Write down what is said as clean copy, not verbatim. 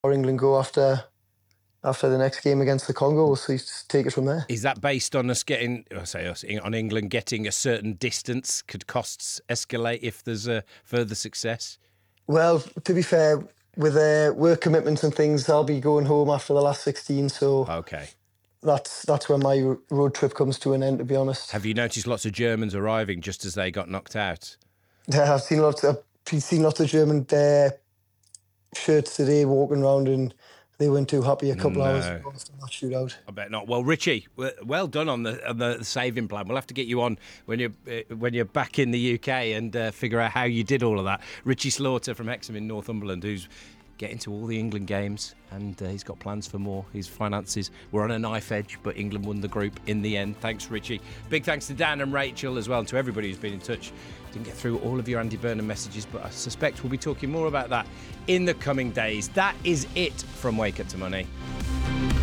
or England go after the next game against the Congo. We'll see, take it from there. Is that based on us getting, on England getting a certain distance? Could costs escalate if there's a further success? Well, to be fair, with work commitments and things, I'll be going home after the last 16, so Okay. that's when my road trip comes to an end, to be honest. Have you noticed lots of Germans arriving just as they got knocked out? Yeah, I've seen lots of German shirts today walking around, and they weren't too happy a couple hours ago after that shootout. I bet not. Well, Richie, well done on the saving plan. We'll have to get you on when you're back in the UK and figure out how you did all of that. Richie Slaughter from Hexham in Northumberland, who's getting to all the England games, and he's got plans for more. His finances were on a knife edge, but England won the group in the end. Thanks, Richie. Big thanks to Dan and Rachel as well, and to everybody who's been in touch. Didn't get through all of your Andy Burnham messages, but I suspect we'll be talking more about that in the coming days. That is it from Wake Up to Money.